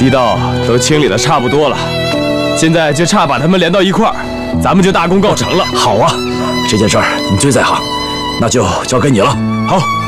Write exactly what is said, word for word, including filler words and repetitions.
地道都清理的差不多了，现在就差把他们连到一块儿，咱们就大功告成了。 好啊，这件事儿你最在行，那就交给你了。 好。